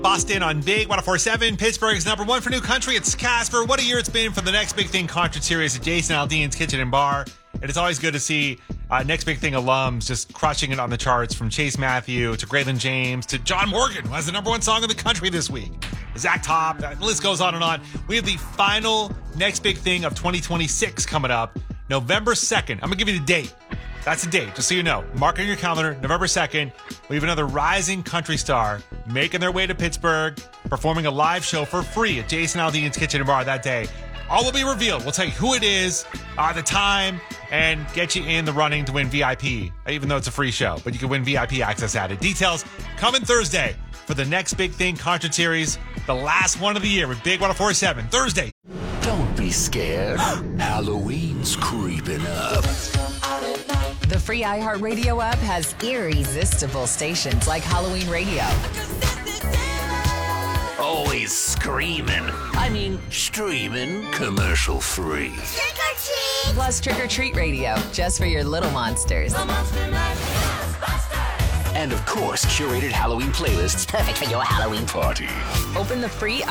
Boston on Big 104.7. Pittsburgh's number one for new country. It's Casper. What a year it's been for the Next Big Thing concert series at Jason Aldean's Kitchen and Bar. And it's always good to see Next Big Thing alums just crushing it on the charts, from Chase Matthew to Graydon James to John Morgan, who has the number one song in the country this week. Zach Top, the list goes on and on. We have the final Next Big Thing of 2026 coming up, November 2nd. I'm going to give you the date. That's the date, just so you know. Mark it on your calendar, November 2nd. We have another rising country star making their way to Pittsburgh, performing a live show for free at Jason Aldean's Kitchen and Bar that day. All will be revealed. We'll tell you who it is, the time, and get you in the running to win VIP, even though it's a free show. But you can win VIP access at it. Details coming Thursday for the Next Big Thing concert series, the last one of the year with Big 104.7. Thursday. Don't be scared. Halloween's creeping up. The free iHeartRadio app has irresistible stations like Halloween Radio. Always screaming. I mean, streaming. Commercial free. Trick or treat! Plus Trick or Treat Radio, just for your little monsters. And of course, curated Halloween playlists perfect for your Halloween party. Open the free